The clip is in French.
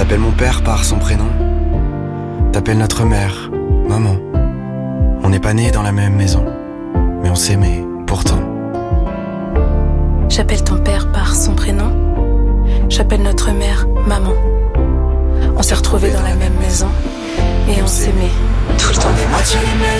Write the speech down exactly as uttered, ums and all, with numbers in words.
T'appelles mon père par son prénom. T'appelles notre mère, maman. On n'est pas nés dans la même maison, mais on s'aimait pourtant. J'appelle ton père par son prénom. J'appelle notre mère, maman. On s'est retrouvés dans la même maison et on s'aimait tout le temps. On est moitié humain,